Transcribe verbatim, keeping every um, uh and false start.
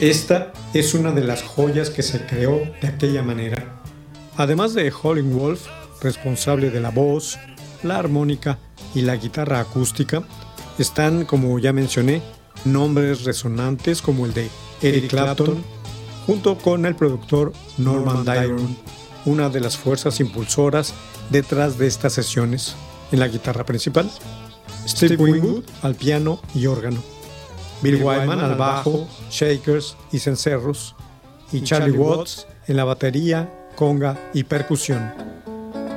Esta es una de las joyas que se creó de aquella manera. Además de Howlin' Wolf, responsable de la voz, la armónica y la guitarra acústica, están, como ya mencioné, nombres resonantes como el de Eric Clapton, junto con el productor Norman Dyron, una de las fuerzas impulsoras detrás de estas sesiones. En la guitarra principal, Steve Winwood al piano y órgano, Bill Wyman al bajo, shakers y cencerros, y Charlie Watts en la batería, conga y percusión.